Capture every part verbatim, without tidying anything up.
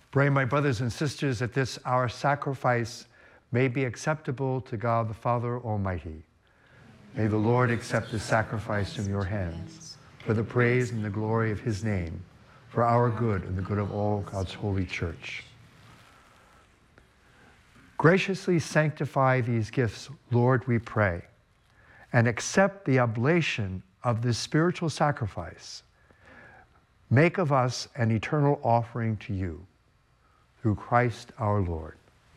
Pray, my brothers and sisters, that this our sacrifice may be acceptable to God the Father Almighty. May the Lord accept this sacrifice from your hands for the praise and the glory of his name, for our good and the good of all God's holy church. Graciously sanctify these gifts, Lord, we pray, and accept the oblation of this spiritual sacrifice. Make of us an eternal offering to you, through Christ our Lord.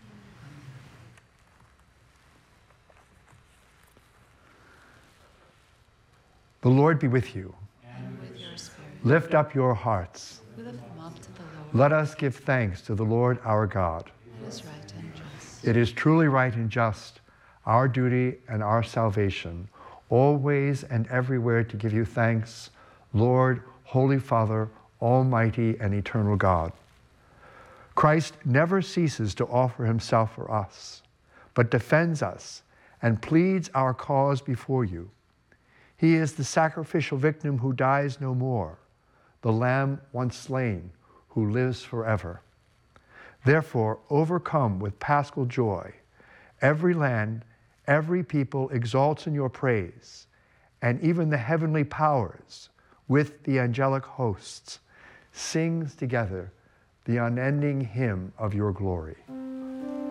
The Lord be with you. And with your spirit. Lift up your hearts. We lift them up to the Lord. Let us give thanks to the Lord our God. It is right and just. It is truly right and just, our duty and our salvation, always and everywhere to give you thanks, Lord, Holy Father, Almighty and eternal God. Christ never ceases to offer himself for us, but defends us and pleads our cause before you. He is the sacrificial victim who dies no more, the Lamb once slain who lives forever. Therefore, overcome with paschal joy, every land, every people exalts in your praise, and even the heavenly powers with the angelic hosts sings together the unending hymn of your glory.